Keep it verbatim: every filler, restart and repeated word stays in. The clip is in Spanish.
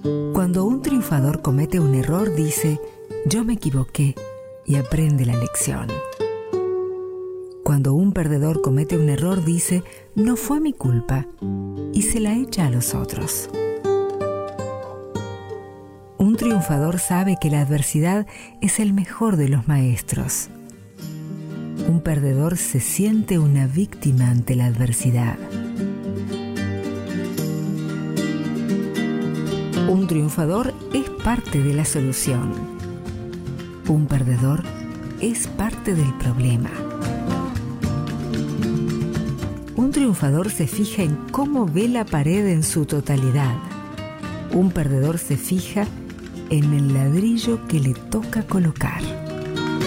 Cuando un triunfador comete un error, dice: yo me equivoqué, y aprende la lección. Cuando un perdedor comete un error, dice: no fue mi culpa, y se la echa a los otros. Un triunfador sabe que la adversidad es el mejor de los maestros. Un perdedor se siente una víctima ante la adversidad. Un triunfador es parte de la solución. Un perdedor es parte del problema. Un triunfador se fija en cómo ve la pared en su totalidad. Un perdedor se fija en el ladrillo que le toca colocar.